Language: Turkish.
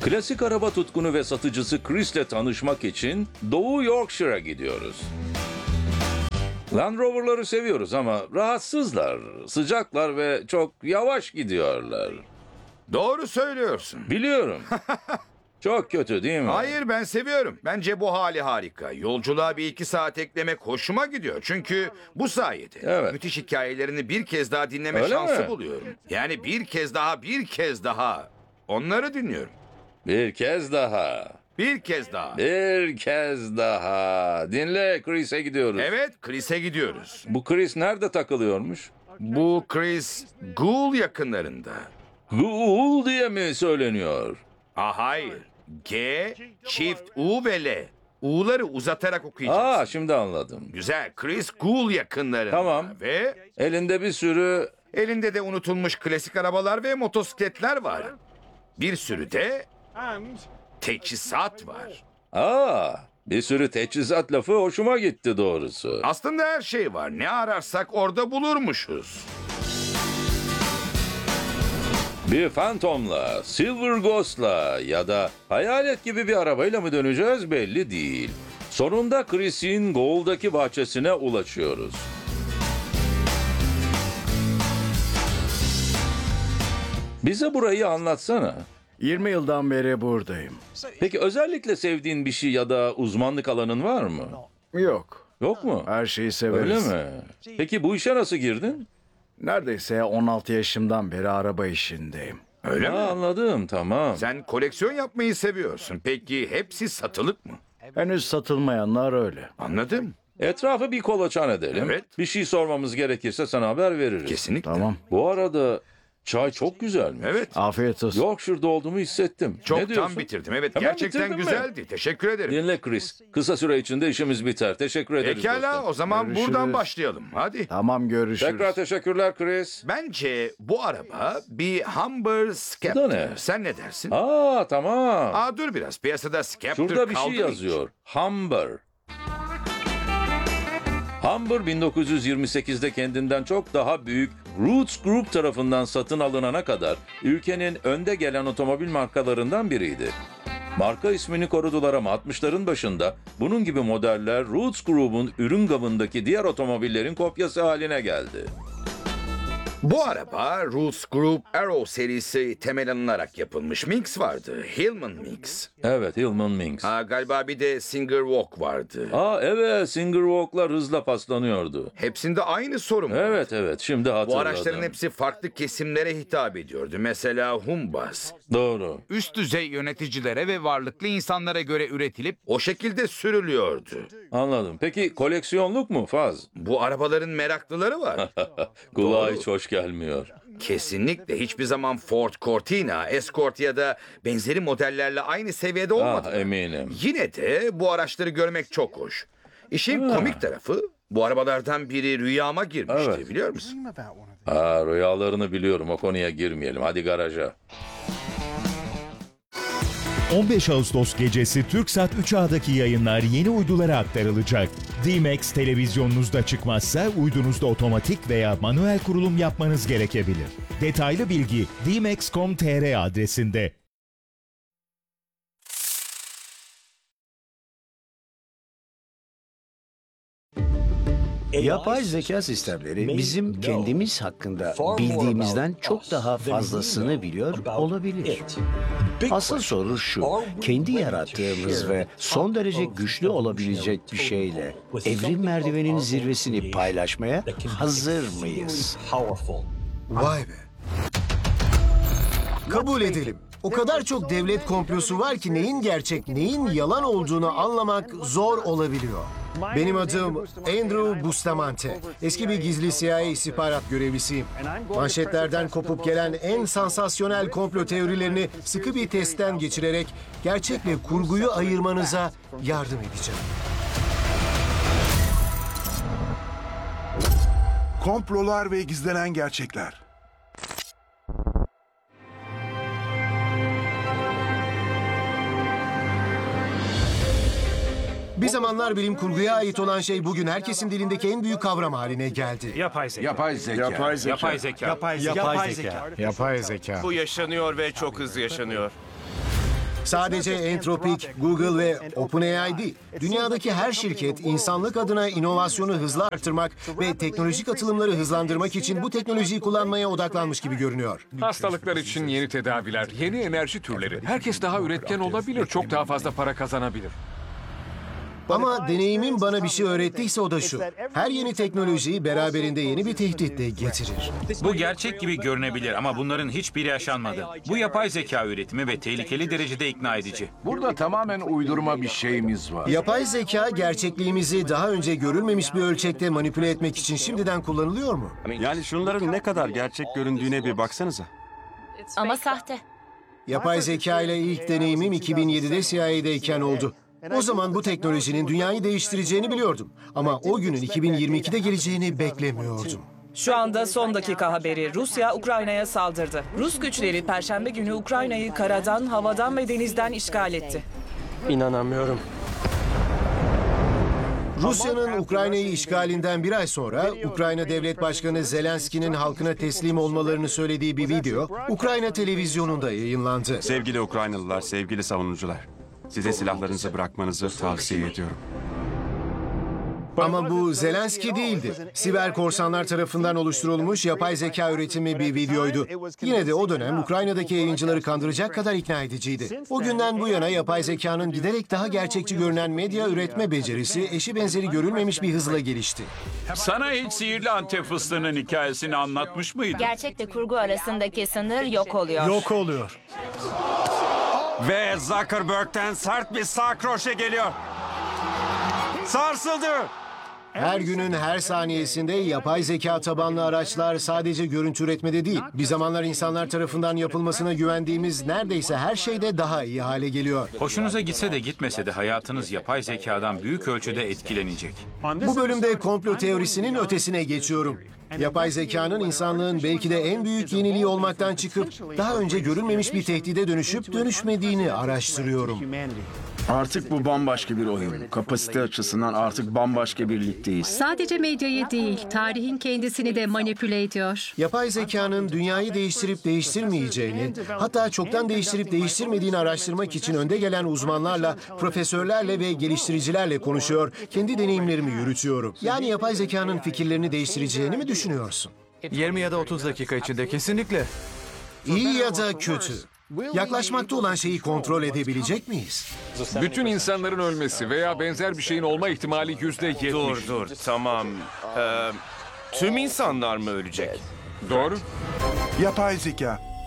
Klasik araba tutkunu ve satıcısı Chris'le tanışmak için Doğu Yorkshire'a gidiyoruz. Land Rover'ları seviyoruz ama rahatsızlar, sıcaklar ve çok yavaş gidiyorlar. Doğru söylüyorsun. Biliyorum. Çok kötü değil mi? Hayır, ben seviyorum. Bence bu hali harika. Yolculuğa bir iki saat eklemek hoşuma gidiyor. Çünkü bu sayede Evet. müthiş hikayelerini bir kez daha dinleme Öyle şansı mi? buluyorum. Yani bir kez daha onları dinliyorum. Bir kez daha. Bir kez daha. Bir kez daha. Dinle, Chris'e gidiyoruz. Evet, Chris'e gidiyoruz. Bu Chris nerede takılıyormuş? Bu Chris Gould yakınlarında. Ghoul diye mi söyleniyor? Hayır. G, çift U ve L. U'ları uzatarak okuyacaksın. Şimdi anladım. Güzel. Chris Gould yakınlarında. Tamam. Ve Elinde bir sürü... elinde de unutulmuş klasik arabalar ve motosikletler var. Bir sürü de teçhizat var. Bir sürü teçhizat lafı hoşuma gitti doğrusu. Aslında her şey var. Ne ararsak orada bulurmuşuz. Bir Phantom'la, Silver Ghost'la ya da Hayalet gibi bir arabayla mı döneceğiz belli değil. Sonunda Chris'in Gould'daki bahçesine ulaşıyoruz. Bize burayı anlatsana. 20 yıldan beri buradayım. Peki özellikle sevdiğin bir şey ya da uzmanlık alanın var mı? Yok. Yok mu? Her şeyi Öyle severiz. mi? Peki bu işe nasıl girdin? Neredeyse 16 yaşımdan beri araba işindeyim. Öyle mi? Anladım, tamam. Sen koleksiyon yapmayı seviyorsun. Peki hepsi satılık mı? Henüz satılmayanlar öyle. Anladım. Etrafı bir kolaçan edelim. Evet. Bir şey sormamız gerekirse sana haber veririz. Kesinlikle. Tamam. Bu arada çay çok güzelmiş. Evet. Afiyet olsun. Yorkshire'da olduğumu hissettim. Ne Çoktan diyorsun? bitirdim. Evet, Hemen gerçekten bitirdin mi? güzeldi. Teşekkür ederim. Dinle Chris. Kısa süre içinde işimiz biter. Teşekkür ederiz Pekala, dostum. o zaman Görüşürüz. buradan başlayalım. Hadi. Tamam, görüşürüz. Tekrar teşekkürler Chris. Bence bu araba bir Humber Bu da Scepter. ne? Sen ne dersin? Tamam. Dur biraz. Piyasada Scepter Şurada bir kaldı şey mı hiç? yazıyor. Humber. Humber 1928'de kendinden çok daha büyük Roots Group tarafından satın alınana kadar ülkenin önde gelen otomobil markalarından biriydi. Marka ismini korudular ama 60'ların başında bunun gibi modeller Roots Group'un ürün gamındaki diğer otomobillerin kopyası haline geldi. Bu araba Roots Group Arrow serisi temel alınarak yapılmış. Minx vardı. Hillman Minx. Evet, Hillman Minx. Galiba bir de Singer Walk vardı. Evet, Singer Walk'lar hızla paslanıyordu. Hepsinde aynı sorun var. Evet, şimdi hatırladım. Bu araçların hepsi farklı kesimlere hitap ediyordu. Mesela Humbaz. Doğru. Üst düzey yöneticilere ve varlıklı insanlara göre üretilip O şekilde sürülüyordu. Anladım. Peki koleksiyonluk mu Faz? Bu arabaların meraklıları var. Kulağa Doğru. hiç hoş gelmiyor. Kesinlikle hiçbir zaman Ford Cortina, Escort ya da benzeri modellerle aynı seviyede olmadı. Eminim. Yine de bu araçları görmek çok hoş. İşin komik tarafı bu arabalardan biri rüyama girmişti, Evet. biliyor musun? Rüyalarını biliyorum. O konuya girmeyelim. Hadi garaja. 15 Ağustos gecesi TürkSat 3A'daki yayınlar yeni uydulara aktarılacak. D-Max televizyonunuzda çıkmazsa uydunuzda otomatik veya manuel kurulum yapmanız gerekebilir. Detaylı bilgi dmax.com.tr adresinde. Yapay zeka sistemleri bizim kendimiz hakkında bildiğimizden çok daha fazlasını biliyor olabilir. Asıl soru şu, kendi yarattığımız ve son derece güçlü olabilecek bir şeyle evrim merdiveninin zirvesini paylaşmaya hazır mıyız? Vay be. Kabul edelim. O kadar çok devlet komplosu var ki neyin gerçek, neyin yalan olduğunu anlamak zor olabiliyor. Benim adım Andrew Bustamante. Eski bir gizli CIA istihbarat görevlisiyim. Manşetlerden kopup gelen en sansasyonel komplo teorilerini sıkı bir testten geçirerek gerçekle kurguyu ayırmanıza yardım edeceğim. Komplolar ve gizlenen gerçekler. Bir zamanlar bilim kurguya ait olan şey bugün herkesin dilindeki en büyük kavram haline geldi. Yapay zeka. Yapay zeka. Yapay zeka. Yapay zeka. Bu yaşanıyor ve çok hızlı yaşanıyor. Sadece Anthropic, Google ve OpenAI değil, dünyadaki her şirket insanlık adına inovasyonu hızla arttırmak ve teknolojik atılımları hızlandırmak için bu teknolojiyi kullanmaya odaklanmış gibi görünüyor. Hastalıklar için yeni tedaviler, yeni enerji türleri. Herkes daha üretken olabilir, çok daha fazla para kazanabilir. Ama deneyimim bana bir şey öğrettiyse o da şu. Her yeni teknoloji beraberinde yeni bir tehdit de getirir. Bu gerçek gibi görünebilir ama bunların hiçbiri yaşanmadı. Bu yapay zeka üretimi ve tehlikeli derecede ikna edici. Burada tamamen uydurma bir şeyimiz var. Yapay zeka gerçekliğimizi daha önce görülmemiş bir ölçekte manipüle etmek için şimdiden kullanılıyor mu? Yani şunların ne kadar gerçek göründüğüne bir baksanıza. Ama sahte. Yapay zeka ile ilk deneyimim 2007'de CIA'deyken oldu. O zaman bu teknolojinin dünyayı değiştireceğini biliyordum. Ama o günün 2022'de geleceğini beklemiyordum. Şu anda son dakika haberi. Rusya Ukrayna'ya saldırdı. Rus güçleri Perşembe günü Ukrayna'yı karadan, havadan ve denizden işgal etti. İnanamıyorum. Rusya'nın Ukrayna'yı işgalinden bir ay sonra Ukrayna Devlet Başkanı Zelenski'nin halkına teslim olmalarını söylediği bir video Ukrayna televizyonunda yayınlandı. Sevgili Ukraynalılar, sevgili savunucular. Size silahlarınızı bırakmanızı tavsiye ediyorum. Ama bu Zelenski değildi. Siber korsanlar tarafından oluşturulmuş yapay zeka üretimi bir videoydu. Yine de o dönem Ukrayna'daki yayıncıları kandıracak kadar ikna ediciydi. O günden bu yana yapay zekanın giderek daha gerçekçi görünen medya üretme becerisi eşi benzeri görülmemiş bir hızla gelişti. Sana hiç sihirli Antep fıstığının hikayesini anlatmış mıydım? Gerçekle kurgu arasındaki sınır yok oluyor. oluyor. Ve Zuckerberg'ten sert bir sağ kroşe geliyor. Sarsıldı. Her günün her saniyesinde yapay zeka tabanlı araçlar sadece görüntü üretmede değil, bir zamanlar insanlar tarafından yapılmasına güvendiğimiz neredeyse her şeyde daha iyi hale geliyor. Hoşunuza gitse de gitmese de hayatınız yapay zekadan büyük ölçüde etkilenecek. Bu bölümde komplo teorisinin ötesine geçiyorum. Yapay zekanın insanlığın belki de en büyük yeniliği olmaktan çıkıp daha önce görülmemiş bir tehdide dönüşüp dönüşmediğini araştırıyorum. Artık bu bambaşka bir oyun. Kapasite açısından artık bambaşka bir ligdeyiz. Sadece medyayı değil, tarihin kendisini de manipüle ediyor. Yapay zekanın dünyayı değiştirip değiştirmeyeceğini, hatta çoktan değiştirip değiştirmediğini araştırmak için önde gelen uzmanlarla, profesörlerle ve geliştiricilerle konuşuyor, kendi deneyimlerimi yürütüyorum. Yani yapay zekanın fikirlerini değiştireceğini mi düşünüyorsun? 20 ya da 30 dakika içinde kesinlikle. İyi ya da kötü. Yaklaşmakta olan şeyi kontrol edebilecek miyiz? Bütün insanların ölmesi veya benzer bir şeyin olma ihtimali %70. Dur, tamam. Tüm insanlar mı ölecek? Doğru. Yapay zeka